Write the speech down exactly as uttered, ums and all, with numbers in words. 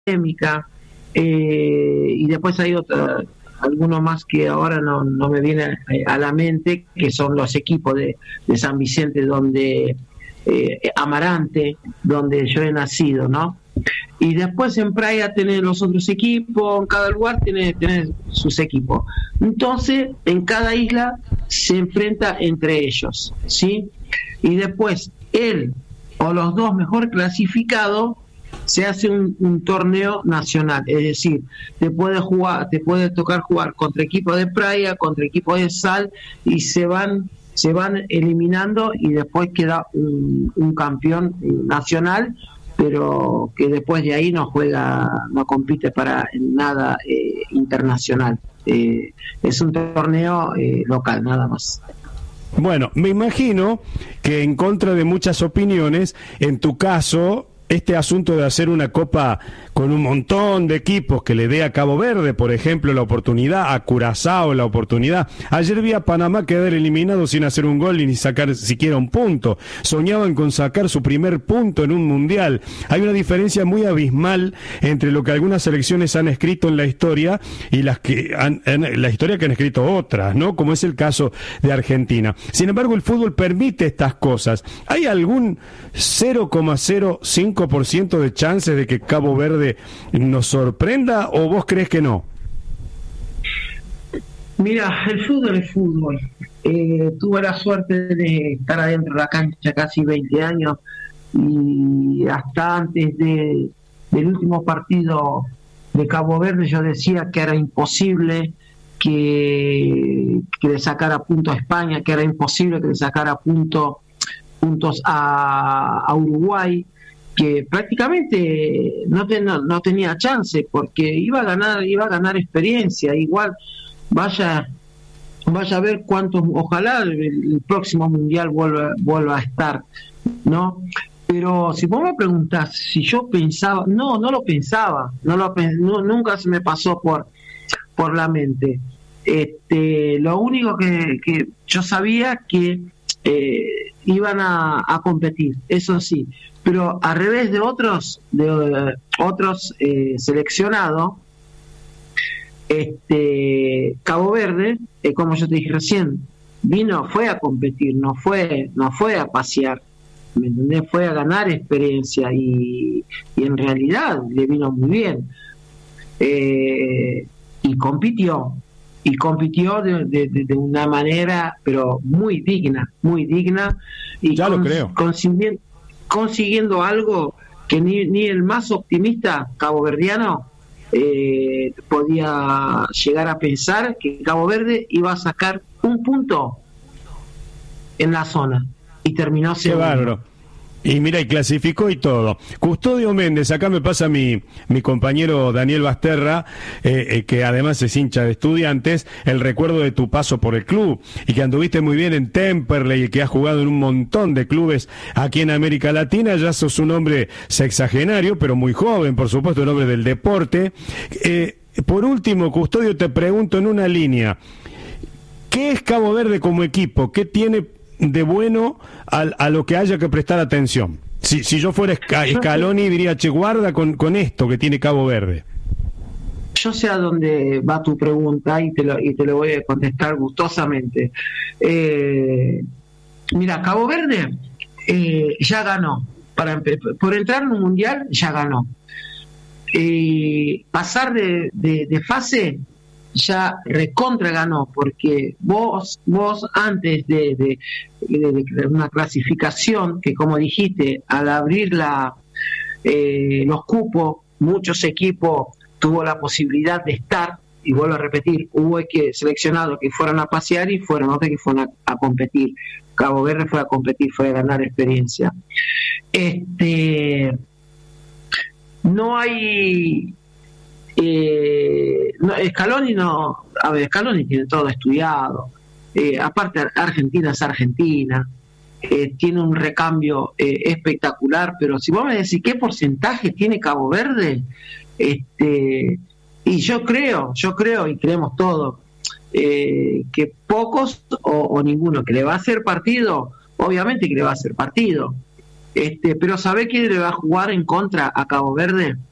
Académica, eh, y después hay otra, algunos más que ahora no, no me viene a la mente, que son los equipos de, de San Vicente, donde eh, Amarante, donde yo he nacido, ¿no? Y después en Praia tenés los otros equipos, en cada lugar tenés, tenés sus equipos. Entonces, en cada isla se enfrenta entre ellos, ¿sí? Y después, él o los dos mejor clasificados, se hace un, un torneo nacional, es decir, te puede jugar, te puede tocar jugar contra equipos de Praia, contra equipos de Sal, y se van se van eliminando y después queda un, un campeón nacional, pero que después de ahí no juega, no compite para nada eh, internacional. Eh, es un torneo eh, local, nada más. Bueno, me imagino que en contra de muchas opiniones, en tu caso, este asunto de hacer una copa con un montón de equipos que le dé a Cabo Verde, por ejemplo, la oportunidad, a Curazao la oportunidad. Ayer vi a Panamá quedar eliminado sin hacer un gol y ni sacar siquiera un punto. Soñaban con sacar su primer punto en un mundial. Hay una diferencia muy abismal entre lo que algunas selecciones han escrito en la historia y las que han, en la historia que han escrito otras, ¿no? Como es el caso de Argentina. Sin embargo, el fútbol permite estas cosas. ¿Hay algún cero coma cero cinco por ciento de chances de que Cabo Verde nos sorprenda, o vos crees que no? Mira, el fútbol es fútbol. Eh, tuve la suerte de estar adentro de la cancha casi veinte años, y hasta antes de, del último partido de Cabo Verde yo decía que era imposible que, que le sacara puntos a España, que era imposible que le sacara punto, puntos a, a Uruguay, que prácticamente no, ten, no, no tenía chance, porque iba a ganar iba a ganar experiencia. Igual vaya vaya a ver cuántos, ojalá el, el próximo mundial vuelva vuelva a estar, ¿no? Pero si vos me preguntás si yo pensaba, no no lo pensaba, no lo no, nunca se me pasó por por la mente. Este, lo único que, que yo sabía que eh, iban a, a competir, eso sí, pero al revés de otros de uh, otros eh, seleccionados, este Cabo Verde, eh, como yo te dije recién, vino, fue a competir, no fue no fue a pasear, ¿me entendés? Fue a ganar experiencia, y, y en realidad le vino muy bien, eh, y compitió y compitió de, de, de una manera pero muy digna, muy digna, y ya lo creo, consiguiendo, consiguiendo algo que ni, ni el más optimista caboverdiano eh, podía llegar a pensar, que Cabo Verde iba a sacar un punto en la zona, y terminó segundo. Qué bárbaro. Y mira, y clasificó y todo. Custodio Méndez, acá me pasa mi mi compañero Daniel Basterra, eh, eh, que además es hincha de Estudiantes, el recuerdo de tu paso por el club, y que anduviste muy bien en Temperley, y que has jugado en un montón de clubes aquí en América Latina. Ya sos un hombre sexagenario, pero muy joven, por supuesto, un hombre del deporte. Eh, por último, Custodio, te pregunto en una línea, ¿qué es Cabo Verde como equipo? ¿Qué tiene de bueno a, a lo que haya que prestar atención? Si, si yo fuera Scaloni diría, che, guarda con, con esto que tiene Cabo Verde. Yo sé a dónde va tu pregunta, y te lo, y te lo voy a contestar gustosamente. Eh, mira, Cabo Verde eh, ya ganó. Para, por entrar en un mundial ya ganó. Eh, pasar de, de, de fase ya recontra ganó, porque vos vos antes de, de, de, de una clasificación, que como dijiste, al abrir la, eh, los cupos, muchos equipos tuvo la posibilidad de estar, y vuelvo a repetir, hubo que seleccionados que fueron a pasear y fueron otros que fueron a, a competir. Cabo Verde fue a competir, fue a ganar experiencia. Este no hay Eh, no, Scaloni no, a ver, Scaloni tiene todo estudiado, eh, aparte Argentina es Argentina, eh, tiene un recambio eh, espectacular, pero si vos me decís qué porcentaje tiene Cabo Verde, este, y yo creo, yo creo y creemos todos, eh, que pocos o, o ninguno, que le va a hacer partido, obviamente que le va a hacer partido, este, pero ¿sabe quién le va a jugar en contra a Cabo Verde?